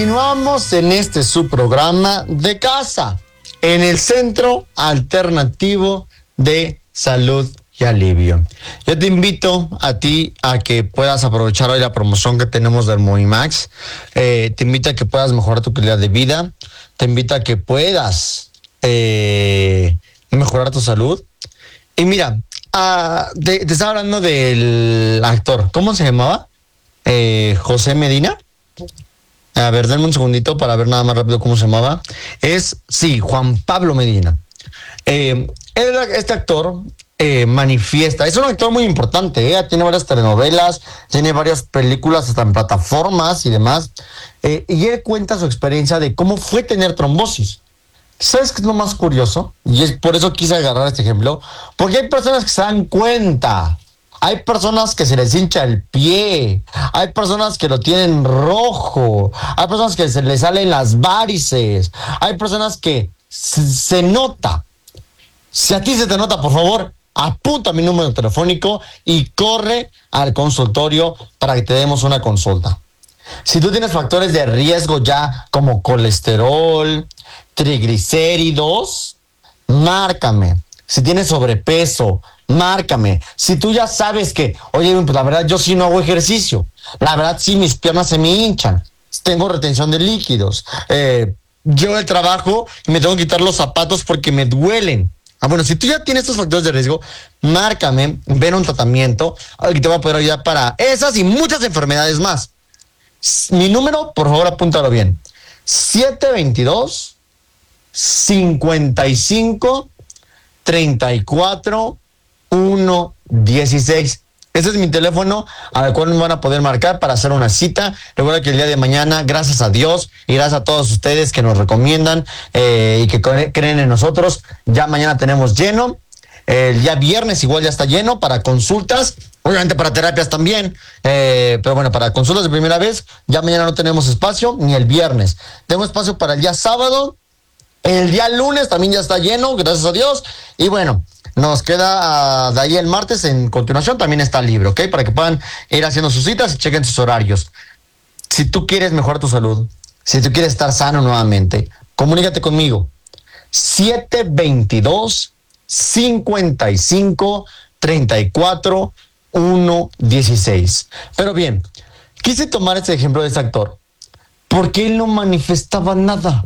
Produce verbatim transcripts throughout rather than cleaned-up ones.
Continuamos en este subprograma de casa, en el Centro Alternativo de Salud y Alivio. Yo te invito a ti a que puedas aprovechar hoy la promoción que tenemos del Movimax. Eh, te invito a que puedas mejorar tu calidad de vida. Te invito a que puedas eh, mejorar tu salud. Y mira, uh, te, te estaba hablando del actor. ¿Cómo se llamaba? Eh, José Medina. A ver, denme un segundito para ver nada más rápido cómo se llamaba. Es, sí, Juan Pablo Medina. Eh, este actor eh, manifiesta, es un actor muy importante, ¿eh? Tiene varias telenovelas, tiene varias películas hasta en plataformas y demás. Eh, y él cuenta su experiencia de cómo fue tener trombosis. ¿Sabes qué es lo más curioso? Y es por eso quise agarrar este ejemplo. Porque hay personas que se dan cuenta. Hay personas que se les hincha el pie, hay personas que lo tienen rojo, hay personas que se les salen las varices, hay personas que se, se nota. Si a ti se te nota, por favor, apunta mi número telefónico y corre al consultorio para que te demos una consulta. Si tú tienes factores de riesgo ya como colesterol, triglicéridos, márcame. Si tienes sobrepeso, márcame. Si tú ya sabes que, oye, pues la verdad yo sí no hago ejercicio, la verdad sí mis piernas se me hinchan, tengo retención de líquidos, eh, yo el trabajo y me tengo que quitar los zapatos porque me duelen. Ah, bueno, si tú ya tienes estos factores de riesgo, márcame, ven a un tratamiento que te va a poder ayudar para esas y muchas enfermedades más. Mi número, por favor, apúntalo bien. siete veintidós, cincuenta y cinco, treinta y cuatro, uno dieciséis. Ese es mi teléfono al cual me van a poder marcar para hacer una cita. Recuerda que el día de mañana, gracias a Dios y gracias a todos ustedes que nos recomiendan eh, y que creen en nosotros, ya mañana tenemos lleno. El día viernes igual ya está lleno para consultas, obviamente para terapias también, eh, pero bueno, para consultas de primera vez, ya mañana no tenemos espacio, ni el viernes. Tengo espacio para el día sábado, el día lunes también ya está lleno, gracias a Dios, y bueno, nos queda uh, de ahí el martes en continuación, también está libre, ¿ok? Para que puedan ir haciendo sus citas y chequen sus horarios. Si tú quieres mejorar tu salud, si tú quieres estar sano nuevamente, comunícate conmigo. siete veintidós, cincuenta y cinco, treinta y cuatro, uno dieciséis. Pero bien, quise tomar este ejemplo de este actor porque él no manifestaba nada.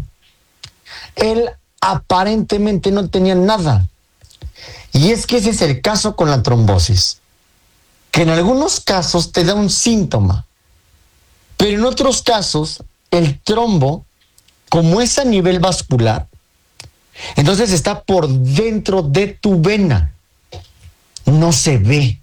Él aparentemente no tenía nada. Y es que ese es el caso con la trombosis, que en algunos casos te da un síntoma, pero en otros casos el trombo, como es a nivel vascular, entonces está por dentro de tu vena, no se ve,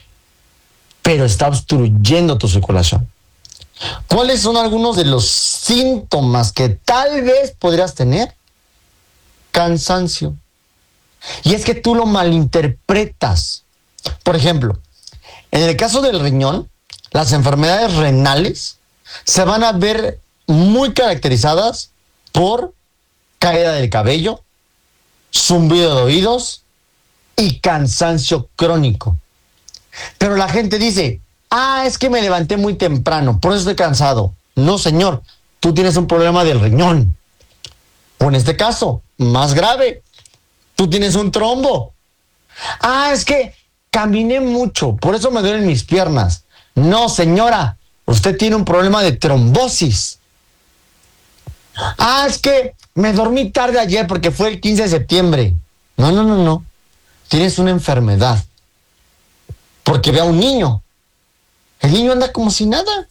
pero está obstruyendo tu circulación. ¿Cuáles son algunos de los síntomas que tal vez podrías tener? Cansancio. Y es que tú lo malinterpretas. Por ejemplo, en el caso del riñón, las enfermedades renales se van a ver muy caracterizadas por caída del cabello, zumbido de oídos y cansancio crónico. Pero la gente dice, ah, es que me levanté muy temprano, por eso estoy cansado. No, señor, tú tienes un problema del riñón. O en este caso, más grave, tú tienes un trombo. Ah, es que caminé mucho, por eso me duelen mis piernas. No, señora, usted tiene un problema de trombosis. Ah, es que me dormí tarde ayer porque fue el quince de septiembre. No, no, no, no. Tienes una enfermedad. Porque ve a un niño. El niño anda como si nada.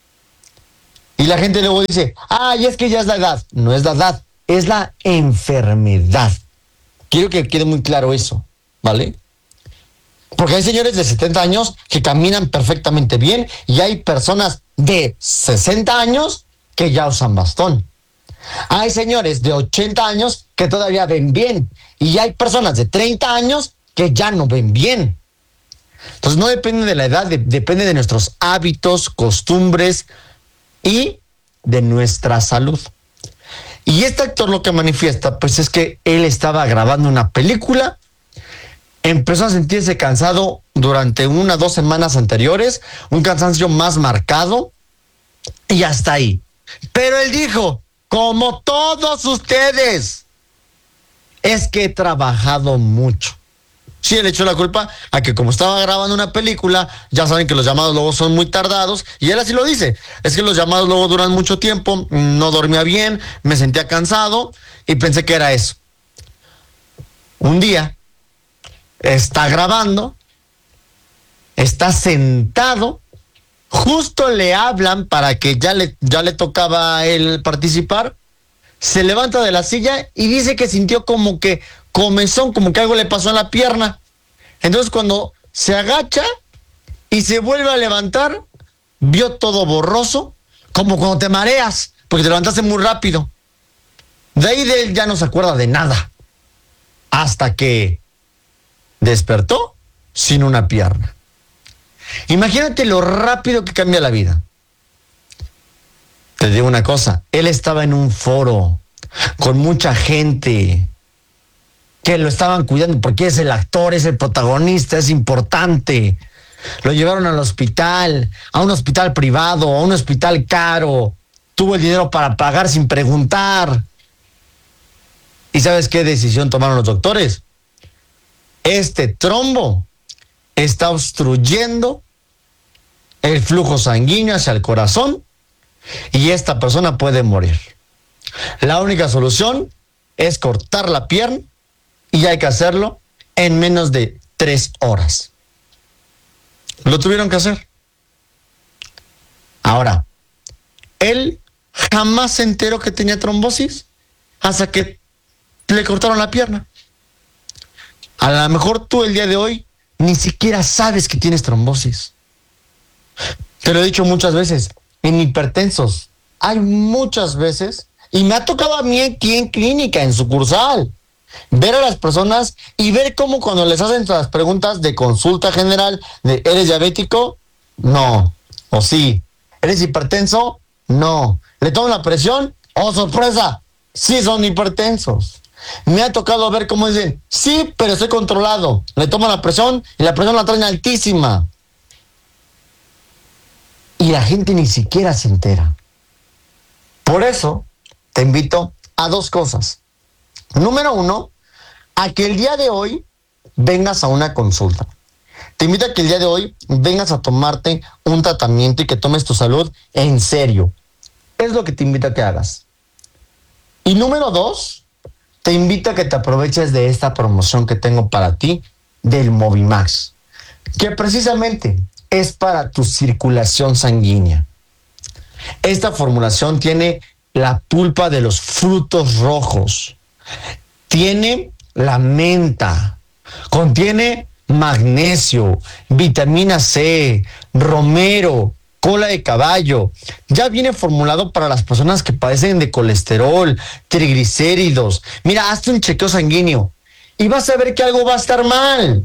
Y la gente luego dice, ah, y es que ya es la edad. No es la edad, es la enfermedad. Quiero que quede muy claro eso, ¿vale? Porque hay señores de setenta años que caminan perfectamente bien y hay personas de sesenta años que ya usan bastón. Hay señores de ochenta años que todavía ven bien y hay personas de treinta años que ya no ven bien. Entonces no depende de la edad, de, depende de nuestros hábitos, costumbres y de nuestra salud. Y este actor lo que manifiesta, pues es que él estaba grabando una película, empezó a sentirse cansado durante una o dos semanas anteriores, un cansancio más marcado, y hasta ahí. Pero él dijo, como todos ustedes, es que he trabajado mucho. Sí, él echó la culpa a que como estaba grabando una película, ya saben que los llamados luego son muy tardados, y él así lo dice, es que los llamados luego duran mucho tiempo, no dormía bien, me sentía cansado y pensé que era eso. Un día está grabando, está sentado, justo le hablan para que ya le, ya le tocaba a él participar, se levanta de la silla y dice que sintió como que comezón, como que algo le pasó en la pierna. Entonces cuando se agacha y se vuelve a levantar, vio todo borroso, como cuando te mareas, porque te levantaste muy rápido. De ahí de él ya no se acuerda de nada, hasta que despertó sin una pierna. Imagínate lo rápido que cambia la vida. Te digo una cosa, él estaba en un foro con mucha gente que lo estaban cuidando porque es el actor, es el protagonista, es importante. Lo llevaron al hospital, a un hospital privado, a un hospital caro. Tuvo el dinero para pagar sin preguntar. ¿Y sabes qué decisión tomaron los doctores? Este trombo está obstruyendo el flujo sanguíneo hacia el corazón y esta persona puede morir. La única solución es cortar la pierna y hay que hacerlo en menos de tres horas. Lo tuvieron que hacer. Ahora, él jamás se enteró que tenía trombosis hasta que le cortaron la pierna. A lo mejor tú el día de hoy ni siquiera sabes que tienes trombosis. Te lo he dicho muchas veces, en hipertensos hay muchas veces, y me ha tocado a mí aquí en clínica, en sucursal, ver a las personas y ver cómo cuando les hacen las preguntas de consulta general, de ¿eres diabético? No. ¿O sí? ¿Eres hipertenso? No. ¿Le toman la presión? ¡Oh, sorpresa! Sí son hipertensos. Me ha tocado ver cómo dicen, sí, pero estoy controlado. Le toman la presión y la presión la traen altísima. Y la gente ni siquiera se entera. Por eso, te invito a dos cosas. Número uno, a que el día de hoy vengas a una consulta. Te invito a que el día de hoy vengas a tomarte un tratamiento y que tomes tu salud en serio. Es lo que te invito a que hagas. Y número dos, te invito a que te aproveches de esta promoción que tengo para ti del Movimax, que precisamente es para tu circulación sanguínea. Esta formulación tiene la pulpa de los frutos rojos, tiene la menta, contiene magnesio, vitamina C, romero, cola de caballo. Ya viene formulado para las personas que padecen de colesterol, triglicéridos. Mira, hazte un chequeo sanguíneo y vas a ver que algo va a estar mal.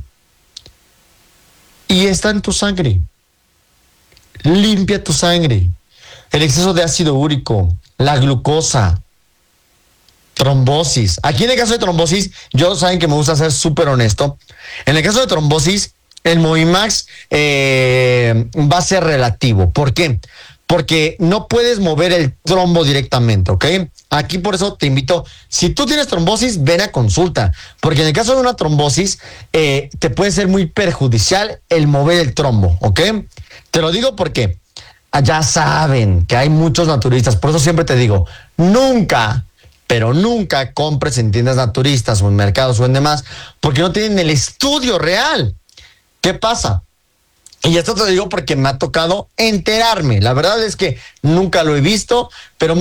Y está en tu sangre. Limpia tu sangre. El exceso de ácido úrico, la glucosa, trombosis. Aquí en el caso de trombosis, yo saben que me gusta ser súper honesto. En el caso de trombosis, el Movimax eh, va a ser relativo. ¿Por qué? Porque no puedes mover el trombo directamente, ¿ok? Aquí por eso te invito, si tú tienes trombosis, ven a consulta. Porque en el caso de una trombosis, eh, te puede ser muy perjudicial el mover el trombo, ¿ok? Te lo digo porque ya saben que hay muchos naturistas. Por eso siempre te digo, nunca, pero nunca compres en tiendas naturistas o en mercados o en demás, porque no tienen el estudio real. ¿Qué pasa? Y esto te lo digo porque me ha tocado enterarme. La verdad es que nunca lo he visto, pero